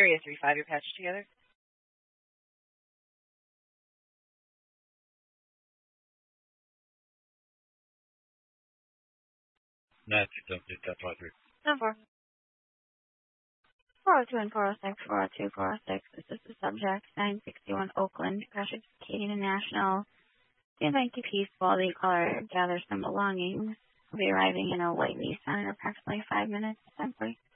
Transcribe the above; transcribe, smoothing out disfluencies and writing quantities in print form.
Area 35, your patch together. Nancy, don't get that 5-3. 10-4. 402 and 406, 402, 406. This is the subject, 961 Oakland, crashes Canadian National. Stand by to peace while the caller gathers some belongings. Will be arriving in a white Nissan in approximately 5 minutes. 10-4.